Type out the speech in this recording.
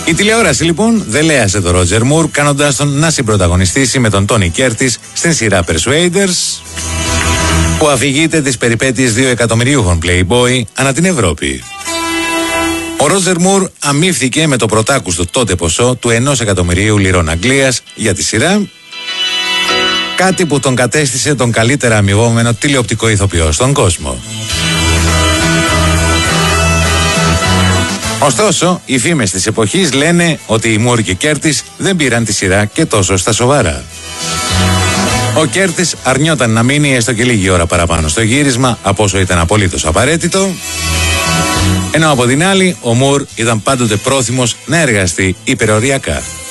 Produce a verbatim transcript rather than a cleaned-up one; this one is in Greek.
Η τηλεόραση λοιπόν δεν λέασε τον Ρότζερ Μουρ, κάνοντας τον να συμπροταγωνιστήσει με τον Τόνι Κέρτις στην σειρά Persuaders, που αφηγείται τις περιπέτειες δύο εκατομμυριούχων Playboy ανά την Ευρώπη. Ο Ρότζερ Μουρ αμείφθηκε με το πρωτάκουστο τότε ποσό του ενός εκατομμυρίου λιρών Αγγλίας για τη σειρά, κάτι που τον κατέστησε τον καλύτερα αμοιβόμενο τηλεοπτικό ηθοποιό στον κόσμο. Ωστόσο, οι φήμες της εποχής λένε ότι οι Μουρ και Κέρτις δεν πήραν τη σειρά και τόσο στα σοβαρά. Ο Κέρτις αρνιόταν να μείνει έστω και λίγη ώρα παραπάνω στο γύρισμα από όσο ήταν απολύτως απαραίτητο, ενώ από την άλλη ο Μουρ ήταν πάντοτε πρόθυμος να εργαστεί υπεροριακά.